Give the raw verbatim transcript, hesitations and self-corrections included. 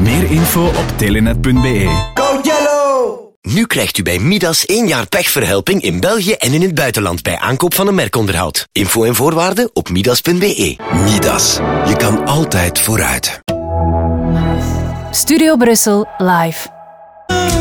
Meer info op telenet punt be. Go Yellow! Nu krijgt u bij Midas één jaar pechverhelping in België en in het buitenland bij aankoop van een merkonderhoud. Info en voorwaarden op midas punt be. Midas. Je kan altijd vooruit. Studio Brussel live.